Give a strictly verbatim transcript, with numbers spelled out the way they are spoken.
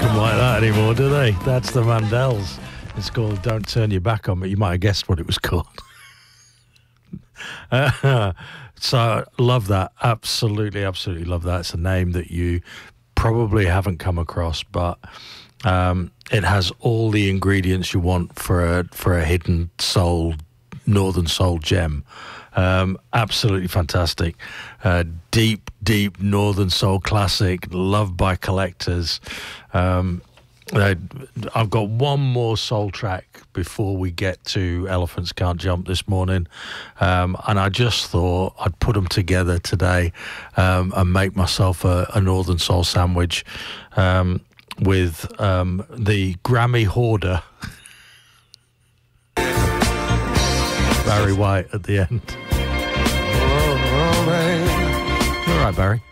them like that anymore, do they? That's the Vandells. It's called Don't Turn Your Back on Me. You might have guessed what it was called. uh, so, love that. Absolutely, absolutely love that. It's a name that you probably haven't come across, but um, it has all the ingredients you want for a, for a hidden soul, northern soul gem. Um, absolutely fantastic. Uh, deep, deep northern soul classic, loved by collectors. Um, I, I've got one more soul track before we get to Elephants Can't Jump this morning, um, and I just thought I'd put them together today um, and make myself a, a northern soul sandwich um, with um, the Grammy hoarder Barry White at the end. All right, Barry.